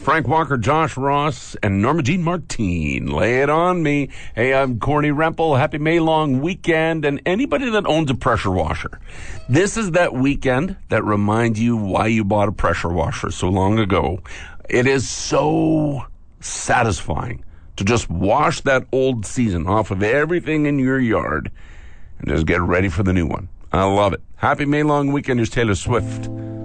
Frank Walker, Josh Ross, and Norma Jean Martine. Lay it on me. Hey, I'm Corny Rempel. Happy May long weekend. And anybody that owns a pressure washer, this is that weekend that reminds you why you bought a pressure washer so long ago. It is so satisfying to just wash that old season off of everything in your yard and just get ready for the new one. I love it. Happy May long weekend. Here's Taylor Swift.